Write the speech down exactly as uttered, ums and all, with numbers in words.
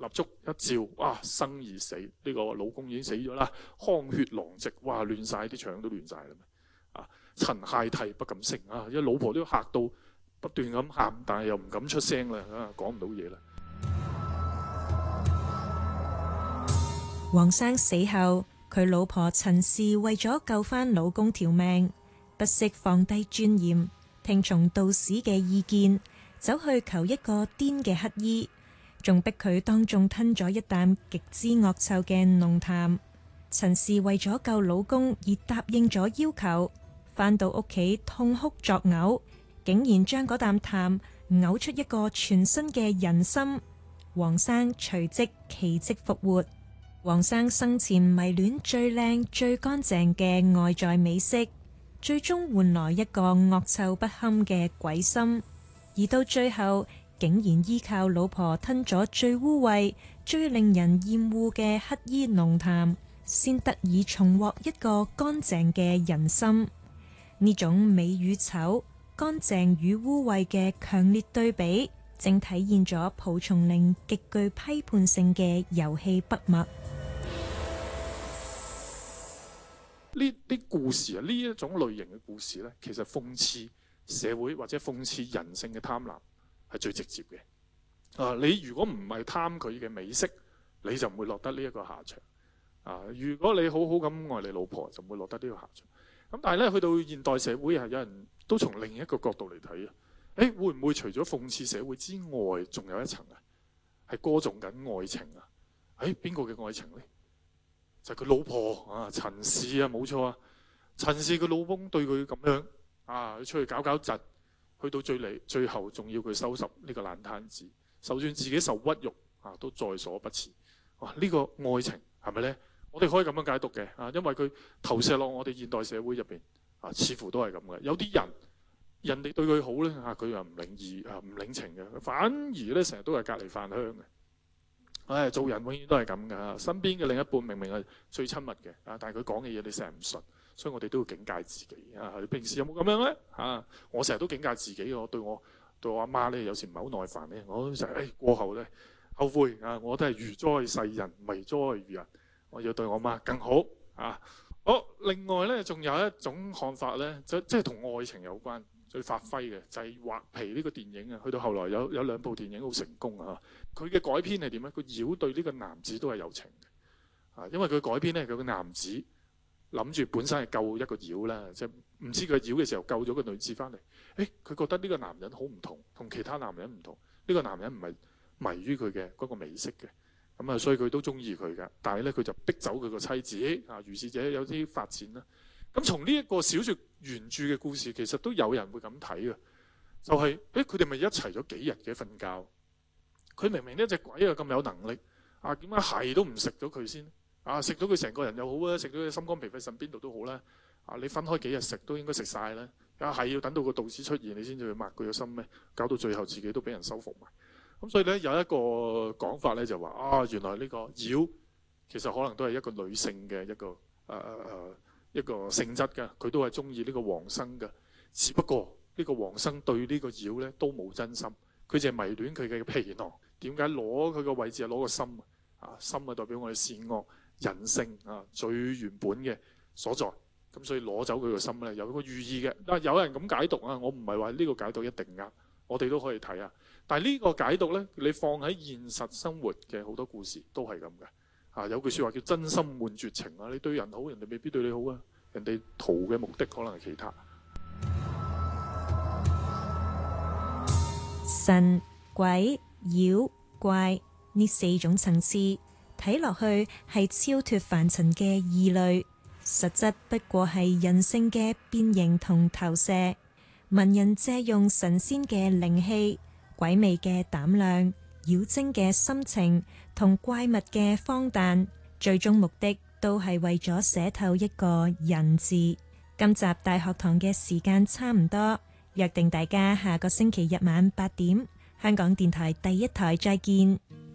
蠟燭一照，哇，生而死，呢、這個老公已經死咗啦，淌血狼藉，哇，亂晒啲腸都亂晒啦，啊，陳械涕不敢聲啊，因為老婆都嚇到不斷咁喊，但係又唔敢出聲啦，啊，講唔到嘢啦。 黃生死後，佢老婆陳氏為咗救翻老公條命，不惜放低尊嚴，聽從道士嘅意見，走去求一個癲嘅乞衣，仲逼佢當眾吞咗一啖極之惡臭嘅濃痰。陳氏為咗救老公而答應咗要求，返到屋企痛哭作嘔，竟然將嗰啖痰嘔出一個全新嘅人參。黃生隨即奇蹟復活。黃生生前迷戀最靚最乾淨嘅外在美色，最終換來一個惡臭不堪嘅鬼心，而到最後竟然依靠老婆吞咗最污穢最令人厭惡嘅乞衣濃痰，先得以重獲一個乾淨嘅人心。呢種美與醜、乾淨與污穢嘅強烈對比，正體現咗蒲松齡極具批判性嘅遊戲筆墨。 呢啲故事啊，呢一種類型嘅故事呢，其實諷刺社會或者諷刺人性嘅貪婪係最直接嘅。啊，你如果唔係貪佢嘅美色，你就唔會落得呢一個下場。啊，如果你好好咁愛你老婆，就唔會落得呢個下場。咁但係呢，去到現代社會係有人都從另一個角度嚟睇啊。誒，會唔會除咗諷刺社會之外，仲有一層啊？係歌頌緊愛情啊？誒，邊個嘅愛情呢？就係佢老婆啊，陳氏啊，冇錯啊。陳氏佢老公對佢咁樣啊，出去搞搞震，去到最嚟最後，仲要佢收拾呢個爛攤子，就算自己受屈辱啊，都在所不辭。哇！呢個愛情係咪呢？我哋可以咁樣解讀嘅啊，因為佢投射落我哋現代社會入邊啊，似乎都係咁嘅。有啲人人哋對佢好呢，啊，佢又唔領意啊，唔領情嘅，反而呢，成日都係隔離飯香嘅。唉、哎，做人永遠都係咁噶，身邊嘅另一半明明係最親密嘅，啊，但係佢講嘅嘢你成日唔信，所以我哋都要警戒自己啊！你平時有冇咁樣咧？啊，我成日都警戒自己，我對我對我阿媽咧，有時唔係好耐煩咧，我成日誒過後咧後悔啊！我都係愚災世人，迷災愚人，我要對我媽更好啊！好，另外咧，仲有一種看法咧，就即係同愛情有關。最發揮嘅就係、是、畫皮呢個電影啊，去到後來有有兩部電影好成功啊！佢嘅改編係點咧？個妖對呢個男子都係有情嘅啊，因為佢改編咧，佢個男子諗住本身係救一個妖啦，即係唔知佢妖嘅時候救咗個女子翻嚟。誒，佢覺得呢個男人好唔同，同其他男人唔同。呢、這個男人唔係迷於佢嘅嗰個美色嘅，咁啊，所以佢都中意佢㗎。但係咧，佢就逼走佢個妻子啊，如是者有啲發展啦。咁從呢一個小説原著嘅故事，其實都有人會咁睇嘅，就係誒佢哋咪一齊咗幾日嘅瞓覺？佢明明呢隻鬼啊咁有能力啊，點解係都唔食咗佢先啊？食咗佢成個人又好啊，食咗佢心肝脾肺腎邊度都好啦。啊，你分開幾日食都應該食晒啦。啊，係要等到個道士出現你先至去抹佢個心咩？搞到最後自己都俾人收服埋。咁所以咧有一個講法咧就話啊，原來呢個妖其實可能都係一個女性嘅一個誒誒。呃呃一個性質嘅，佢都係中意呢個黃生嘅，只不過呢個黃生對呢個妖咧都冇真心，佢淨係迷戀佢嘅皮囊。點解攞佢個位置係攞個心啊？心啊代表我哋善惡人性啊最原本嘅所在，咁所以攞走佢個心咧有個寓意嘅。但係有人咁解讀啊，我唔係話呢個解讀一定啱，我哋都可以睇下。但係呢個解讀咧，你放喺現實生活嘅好多故事都係咁嘅。啊，有句説話叫真心換絕情啊！你對人好，人哋未必對你好啊。人哋圖嘅目的可能係其他。 神、鬼、妖、怪呢四種層次睇落去係超脫凡塵嘅異類，實質不過係人性嘅變形同投射。文人借用神仙嘅靈氣、鬼魅嘅膽量、妖精嘅心情同怪物嘅荒誕，最終目的都係為咗寫透一個人字。今集大學堂嘅時間差唔多，約定大家下個星期日晚八點，香港電台第一台再見。